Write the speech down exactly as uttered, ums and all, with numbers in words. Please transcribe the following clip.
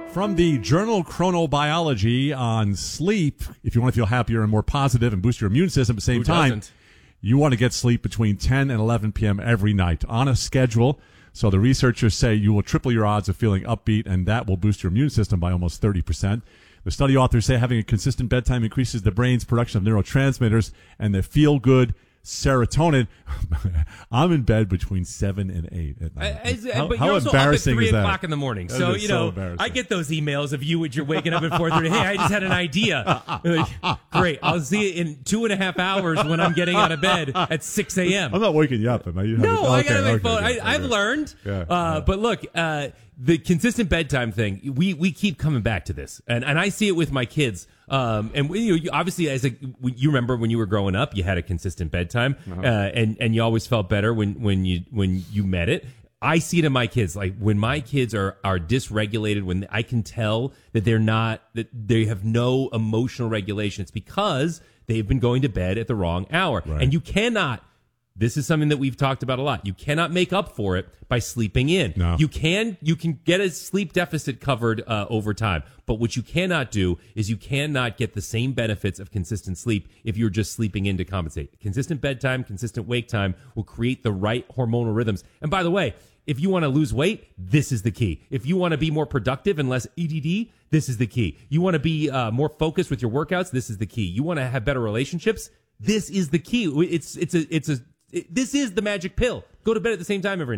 From the journal Chronobiology on sleep, if you want to feel happier and more positive and boost your immune system at the same Who time, doesn't? you want to get sleep between ten and eleven p.m. every night on a schedule. So the researchers say you will triple your odds of feeling upbeat, and that will boost your immune system by almost thirty percent. The study authors say having a consistent bedtime increases the brain's production of neurotransmitters and the feel-good serotonin. I'm in bed between seven and eight at night. I, I, how but how you're also embarrassing up at three is that? o'clock in the morning. That So, is you so know, embarrassing. I get those emails of you as you're waking up at four thirty. Hey, I just had an idea. Like, great. I'll see you in two and a half hours when I'm getting out of bed at six a.m. I'm not waking you up. Am I? You No, have- I okay, got to make okay, phone. okay, I, I've okay. learned. Yeah, uh, yeah. But look, uh, the consistent bedtime thing, we, we keep coming back to this. And, and I see it with my kids. Um, and we, you, obviously, as a, you remember when you were growing up, you had a consistent bedtime, uh-huh. uh, and, and you always felt better when, when you, when you met it. I see it in my kids. Like when my kids are, are dysregulated, when I can tell that they're not, that they have no emotional regulation, it's because they've been going to bed at the wrong hour. Right. And you cannot, this is something that we've talked about a lot. You cannot make up for it by sleeping in. No. You can you can get a sleep deficit covered uh, over time, but what you cannot do is you cannot get the same benefits of consistent sleep if you're just sleeping in to compensate. Consistent bedtime, consistent wake time will create the right hormonal rhythms. And by the way, if you want to lose weight, this is the key. If you want to be more productive and less E D D, this is the key. You want to be uh, more focused with your workouts, this is the key. You want to have better relationships, this is the key. It's it's a it's a it, this is the magic pill. Go to bed at the same time every night.